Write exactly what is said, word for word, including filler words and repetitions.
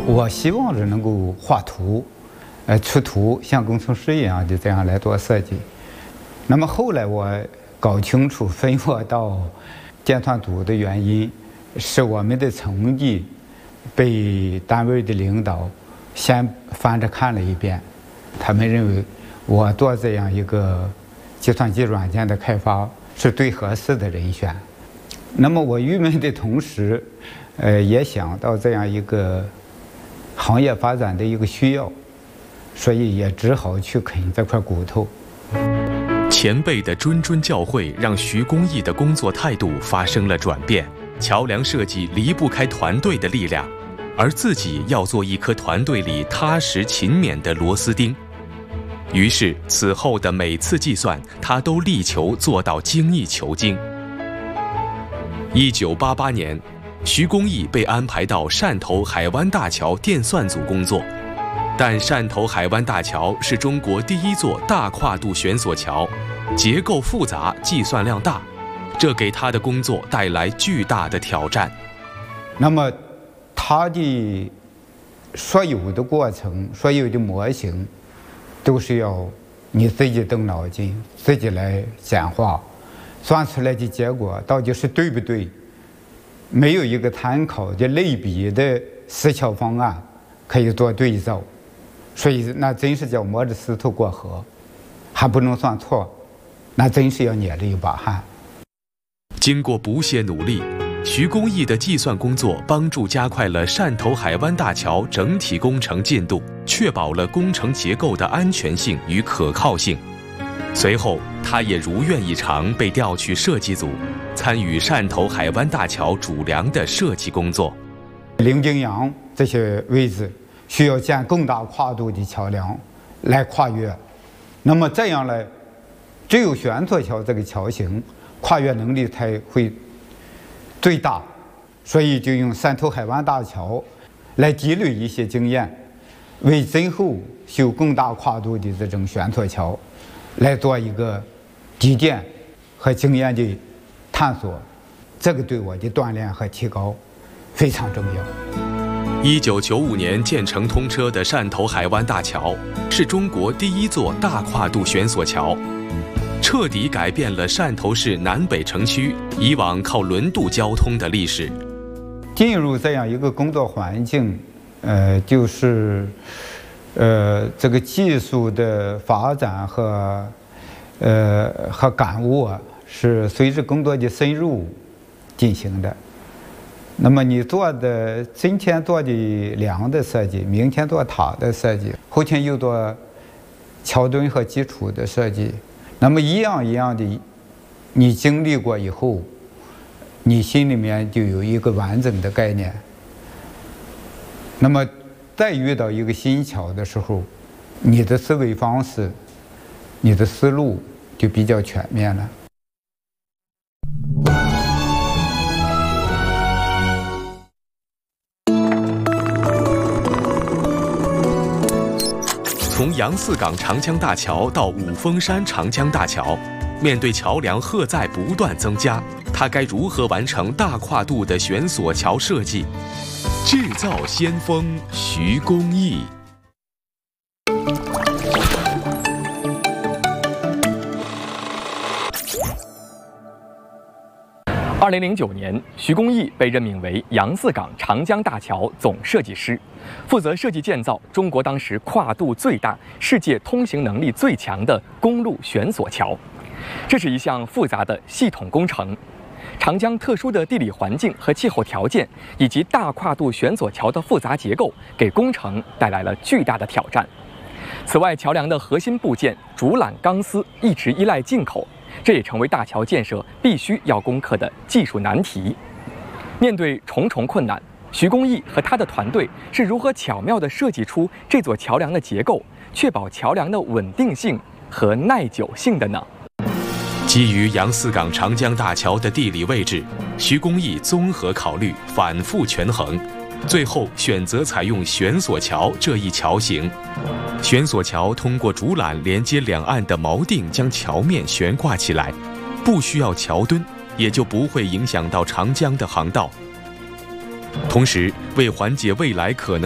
我希望是能够画图，呃，出图，像工程师一样的这样来做设计。那么后来我搞清楚分我到建团组的原因，是我们的成绩被单位的领导先翻着看了一遍，他们认为我做这样一个计算机软件的开发是最合适的人选。那么我郁闷的同时，呃，也想到这样一个行业发展的一个需要，所以也只好去啃这块骨头。 前辈的谆谆教诲让徐公义的工作态度发生了转变。桥梁设计离不开团队的力量，而自己要做一颗团队里踏实勤勉的螺丝钉。于是此后的每次计算，他都力求做到精益求精。一九八八年，徐公义被安排到汕头海湾大桥电算组工作，但汕头海湾大桥是中国第一座大跨度悬索桥，结构复杂，计算量大，这给他的工作带来巨大的挑战。 那么，他的所有的过程、所有的模型，都是要你自己动脑筋，自己来简化，算出来的结果到底是对不对？没有一个参考的类比的实桥方案可以做对照，所以那真是叫摸着石头过河，还不能算错，那真是要捏着一把汗。 经过不懈努力，徐公义的计算工作帮助加快了汕头海湾大桥整体工程进度，确保了工程结构的安全性与可靠性。随后，他也如愿以偿被调去设计组，参与汕头海湾大桥主梁的设计工作。 临津洋这些位置需要建更大跨度的桥梁来跨越，那么这样呢，只有悬索桥这个桥型跨越能力才会最大，所以就用汕头海湾大桥来积累一些经验，为今后修更大跨度的这种悬索桥来做一个基建和经验的探索，这个对我的锻炼和提高非常重要。 一九九五年建成通车的汕头海湾大桥是中国第一座大跨度悬索桥，彻底改变了汕头市南北城区以往靠轮渡交通的历史。 进入这样一个工作环境，呃，就是呃这个技术的发展和呃和感悟啊，是随着工作的深入进行的。那么你做的今天做的梁的设计，明天做塔的设计，后天又做桥墩和基础的设计，那么一样一样的，你经历过以后，你心里面就有一个完整的概念。那么再遇到一个新桥的时候，你的思维方式、你的思路就比较全面了。 从杨四港长江大桥到五峰山长江大桥，面对桥梁荷载不断增加，他该如何完成大跨度的悬索桥设计？制造先锋徐公义。 二零零九年，徐公义被任命为杨四港长江大桥总设计师，负责设计建造中国当时跨度最大、世界通行能力最强的公路悬索桥。这是一项复杂的系统工程。长江特殊的地理环境和气候条件，以及大跨度悬索桥的复杂结构，给工程带来了巨大的挑战。此外，桥梁的核心部件竹缆钢丝一直依赖进口，这也成为大桥建设必须要攻克的技术难题。面对重重困难，徐公义和他的团队是如何巧妙地设计出这座桥梁的结构，确保桥梁的稳定性和耐久性的呢？ 基于杨四港长江大桥的地理位置，徐公义综合考虑，反复权衡，最后选择采用悬索桥这一桥型。悬索桥通过竹缆连接两岸的锚定，将桥面悬挂起来，不需要桥墩，也就不会影响到长江的航道。同时，为缓解未来可能